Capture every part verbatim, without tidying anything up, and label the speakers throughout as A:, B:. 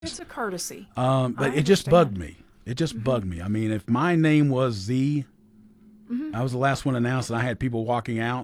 A: It's a courtesy.
B: Um, but
A: I
B: it just
A: understand.
B: bugged me. It just
A: Mm-hmm.
B: bugged me. I mean, if my name was Z,
A: Mm-hmm.
B: I was the last one announced, and I had people walking out.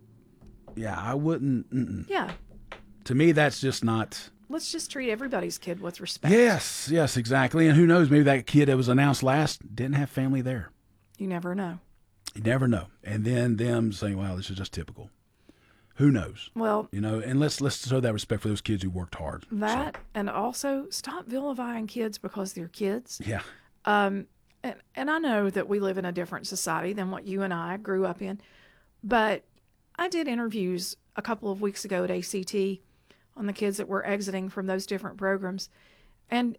B: Yeah, I wouldn't. Mm-mm.
A: Yeah.
B: To me, that's just not.
A: Let's just treat everybody's kid with respect.
B: Yes, yes, exactly. And who knows? Maybe that kid that was announced last didn't have family there.
A: You never know.
B: You never know. And then them saying, "Wow, this is just typical." Who knows?
A: Well,
B: You know, and let's let's show that respect for those kids who worked hard.
A: that and also stop vilifying kids because they're kids.
B: So, yeah.
A: Um, and, and I know that we live in a different society than what you and I grew up in, but I did interviews a couple of weeks ago at A C T on the kids that were exiting from those different programs. And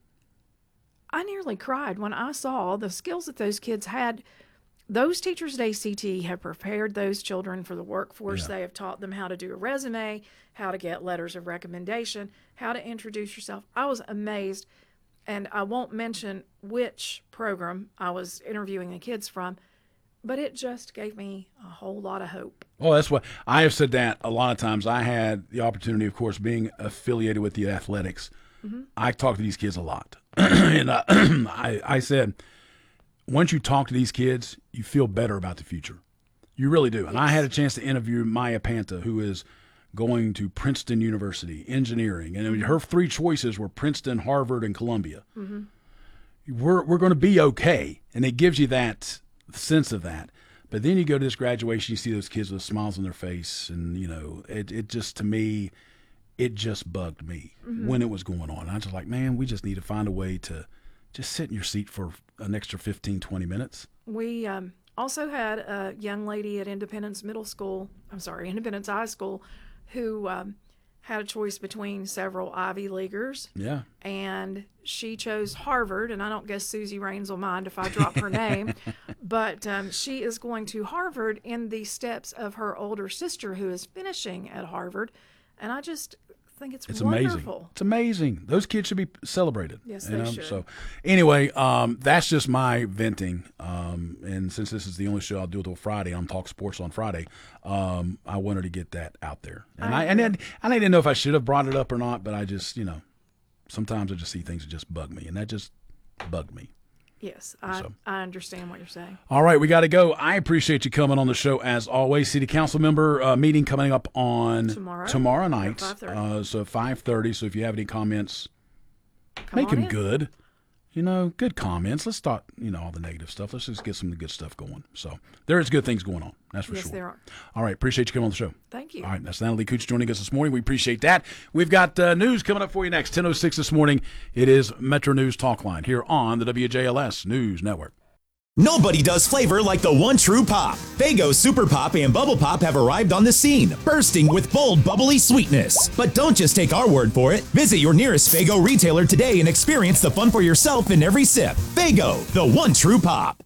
A: I nearly cried when I saw the skills that those kids had. Those teachers at A C T have prepared those children for the workforce.
B: Yeah.
A: They have taught them how to do a resume, how to get letters of recommendation, how to introduce yourself. I was amazed. And I won't mention which program I was interviewing the kids from, but it just gave me a whole lot of hope.
B: Oh, that's what I have said that a lot of times. I had the opportunity, of course, being affiliated with the athletics.
A: Mm-hmm.
B: I talk to these kids a lot. and uh, I, I said, once you talk to these kids, you feel better about the future. You really do. And I had a chance to interview Maya Panta, who is going to Princeton University, engineering. And I mean, her three choices were Princeton, Harvard, and Columbia.
A: Mm-hmm.
B: We're, we're going to be okay. And it gives you that sense of that. But then you go to this graduation, you see those kids with smiles on their face. And, you know, it, it just, to me, it just bugged me
A: Mm-hmm.
B: when it was going on. I was just like, man, we just need to find a way to just sit in your seat for an extra fifteen, twenty minutes.
A: We um, also had a young lady at Independence Middle School, I'm sorry, Independence High School, who um, had a choice between several Ivy Leaguers.
B: Yeah.
A: And she chose Harvard, and I don't guess Susie Raines will mind if I drop her name, but um, she is going to Harvard in the steps of her older sister who is finishing at Harvard, and I just think it's,
B: It's
A: wonderful.
B: amazing. It's amazing. Those kids should be celebrated.
A: Yes,
B: you
A: they
B: know?
A: should.
B: So, anyway, um, that's just my venting. Um, and since this is the only show I'll do until Friday, I'm Talk Sports on Friday. Um, I wanted to get that out there, and I,
A: I
B: and then I didn't know if I should have brought it up or not, but I just, you know, sometimes I just see things that just bug me, and that just bugged me.
A: Yes, I,
B: So.
A: I understand what you're saying.
B: All right, we got to go. I appreciate you coming on the show as always. City Council member uh, meeting coming up on
A: Tomorrow?
B: tomorrow night.
A: At five thirty.
B: Uh, so five thirty. So if you have any comments,
A: Come
B: make
A: on
B: them
A: in.
B: good. You know, good comments. Let's stop, you know, all the negative stuff. Let's just get some of the good stuff going. So there is good things going on. That's for
A: Yes,
B: sure.
A: there are.
B: All right, appreciate you coming on the show.
A: Thank you.
B: All right, that's Natalie Cooch joining us this morning. We appreciate that. We've got uh, news coming up for you next. ten oh six this morning. It is Metro News Talk Line here on the W J L S News Network.
C: Nobody does flavor like the one true pop. Faygo Super Pop and Bubble Pop have arrived on the scene, bursting with bold, bubbly sweetness. But don't just take our word for it. Visit your nearest Faygo retailer today and experience the fun for yourself in every sip. Faygo, the one true pop.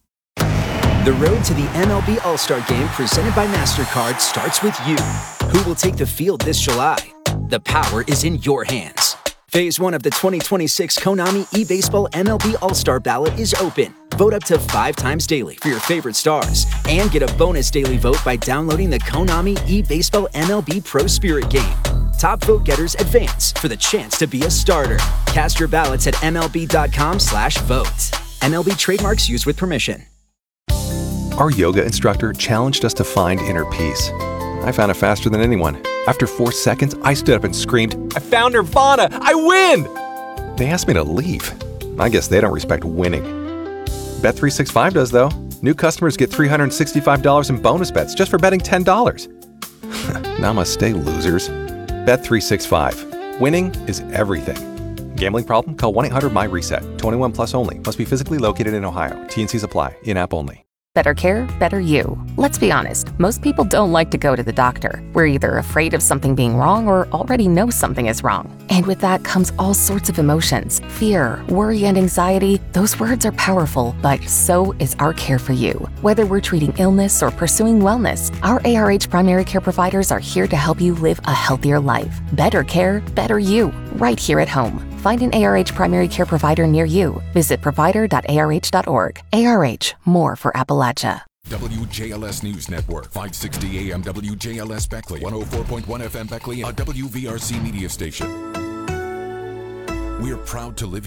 D: The road to the M L B All-Star Game presented by MasterCard starts with you. Who will take the field this July? The power is in your hands. Phase one of the twenty twenty-six Konami eBaseball M L B All-Star Ballot is open. Vote up to five times daily for your favorite stars and get a bonus daily vote by downloading the Konami eBaseball M L B Pro Spirit game. Top vote getters advance for the chance to be a starter. Cast your ballots at M L B dot com slash vote. M L B trademarks used with permission.
E: Our yoga instructor challenged us to find inner peace. I found it faster than anyone. After four seconds, I stood up and screamed, "I found Nirvana! I win!" They asked me to leave. I guess they don't respect winning. Bet three sixty-five does, though. New customers get three hundred sixty-five dollars in bonus bets just for betting ten dollars. Namaste, losers. Bet three sixty-five. Winning is everything. Gambling problem? Call one eight hundred my reset. twenty-one plus only. Must be physically located in Ohio. T N Cs apply. In-app only.
F: Better care, better you. Let's be honest, most people don't like to go to the doctor. We're either afraid of something being wrong or already know something is wrong. And with that comes all sorts of emotions. Fear, worry, and anxiety. Those words are powerful, but so is our care for you. Whether we're treating illness or pursuing wellness, our A R H primary care providers are here to help you live a healthier life. Better care, better you. Right here at home. Find an A R H primary care provider near you. Visit provider dot A R H dot org. A R H, more for Appalachia.
G: W J L S News Network, five sixty A M W J L S Beckley, one oh four point one F M Beckley, a W V R C media station. We are proud to live